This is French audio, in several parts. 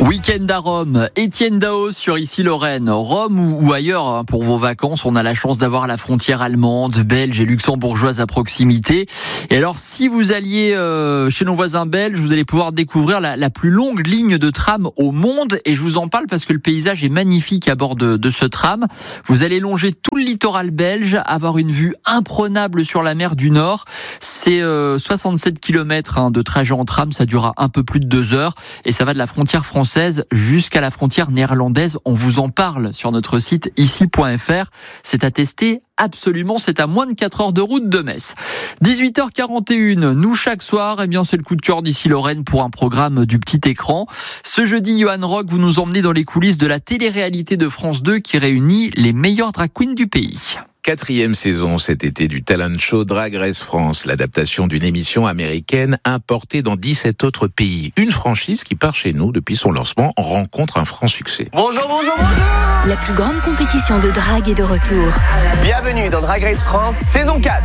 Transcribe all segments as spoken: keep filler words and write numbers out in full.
Week-end à Rome, Étienne Daos sur Ici Lorraine. Rome ou, ou ailleurs, hein, pour vos vacances, on a la chance d'avoir la frontière allemande, belge et luxembourgeoise à proximité. Et alors, si vous alliez euh, chez nos voisins belges, vous allez pouvoir découvrir la, la plus longue ligne de tram au monde. Et je vous en parle parce que le paysage est magnifique à bord de, de ce tram. Vous allez longer tout le littoral belge, avoir une vue imprenable sur la mer du Nord. C'est euh, soixante-sept kilomètres hein, de trajet en tram, ça durera un peu plus de deux heures. Et ça va de la frontière française jusqu'à la frontière néerlandaise. On vous en parle sur notre site ici point f r. C'est à tester absolument, c'est à moins de quatre heures de route de Metz. dix-huit heures quarante et une, nous chaque soir, eh bien c'est le coup de cœur d'Ici Lorraine pour un programme du petit écran. Ce jeudi, Johan Rock, vous nous emmenez dans les coulisses de la télé-réalité de France deux qui réunit les meilleurs drag queens du pays. Quatrième saison cet été du talent show Drag Race France, l'adaptation d'une émission américaine importée dans dix-sept autres pays. Une franchise qui, par chez nous, depuis son lancement, rencontre un franc succès. Bonjour, bonjour, bonjour. La plus grande compétition de drague est de retour. Bienvenue dans Drag Race France, saison quatre.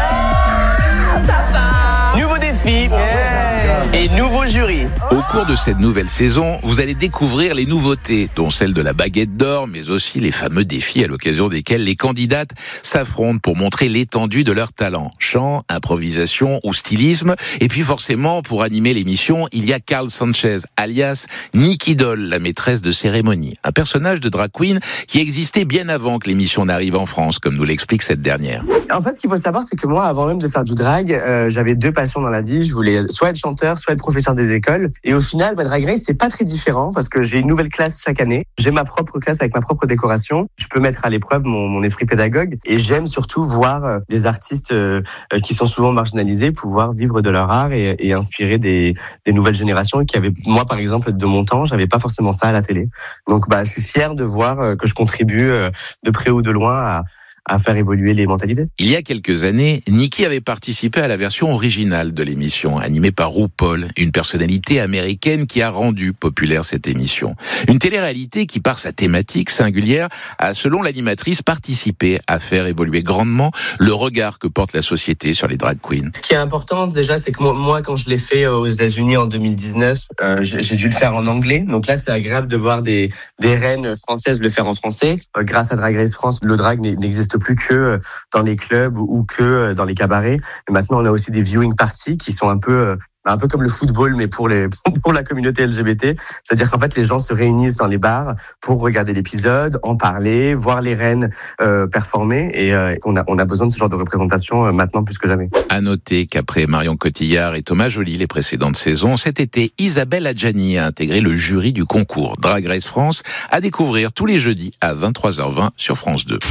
Ouais, ça va. Nouveau défi. Yeah. Et nouveau jury. Au cours de cette nouvelle saison, vous allez découvrir les nouveautés, dont celle de la baguette d'or, mais aussi les fameux défis à l'occasion desquels les candidates s'affrontent pour montrer l'étendue de leur talent. Chant, improvisation ou stylisme. Et puis forcément, pour animer l'émission, il y a Carl Sanchez, alias Nikki Doll, la maîtresse de cérémonie. Un personnage de drag queen qui existait bien avant que l'émission n'arrive en France, comme nous l'explique cette dernière. En fait, ce qu'il faut savoir, c'est que moi, avant même de faire du drag, euh, j'avais deux passions dans la vie. Je voulais soit être chanteur, soit être professeur des écoles. Et au final, bah, Drag Race, c'est pas très différent parce que j'ai une nouvelle classe chaque année. J'ai ma propre classe avec ma propre décoration. Je peux mettre à l'épreuve mon, mon esprit pédagogue. Et j'aime surtout voir euh, des artistes euh, qui sont souvent marginalisés pouvoir vivre de leur art et, et inspirer des, des nouvelles générations qui avaient, moi par exemple, de mon temps, j'avais pas forcément ça à la télé. Donc, bah, je suis fier de voir euh, que je contribue euh, de près ou de loin à à faire évoluer les mentalités. Il y a quelques années, Nikki avait participé à la version originale de l'émission, animée par RuPaul, une personnalité américaine qui a rendu populaire cette émission. Une télé-réalité qui, par sa thématique singulière, a, selon l'animatrice, participé à faire évoluer grandement le regard que porte la société sur les drag queens. Ce qui est important, déjà, c'est que moi, quand je l'ai fait aux États-Unis en deux mille dix-neuf, euh, j'ai dû le faire en anglais. Donc là, c'est agréable de voir des, des reines françaises le faire en français. Euh, grâce à Drag Race France, le drag n'existe plus que dans les clubs ou que dans les cabarets. Et maintenant, on a aussi des viewing parties qui sont un peu un peu comme le football, mais pour les pour la communauté L G B T. C'est-à-dire qu'en fait, les gens se réunissent dans les bars pour regarder l'épisode, en parler, voir les reines euh, performer. Et euh, on a on a besoin de ce genre de représentation euh, maintenant plus que jamais. À noter qu'après Marion Cotillard et Thomas Joly les précédentes saisons, cet été, Isabelle Adjani a intégré le jury du concours Drag Race France, à découvrir tous les jeudis à vingt-trois heures vingt sur France deux.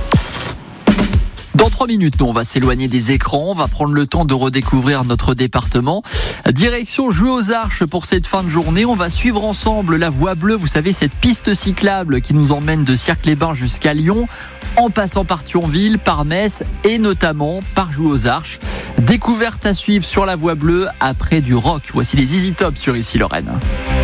Dans trois minutes, nous, on va s'éloigner des écrans, on va prendre le temps de redécouvrir notre département. Direction Jouy aux Arches pour cette fin de journée. On va suivre ensemble la Voie Bleue, vous savez, cette piste cyclable qui nous emmène de Cirques-les-Bains jusqu'à Lyon, en passant par Thionville, par Metz et notamment par Jouy aux Arches. Découverte à suivre sur la Voie Bleue après du rock. Voici les Easy Top sur Ici Lorraine.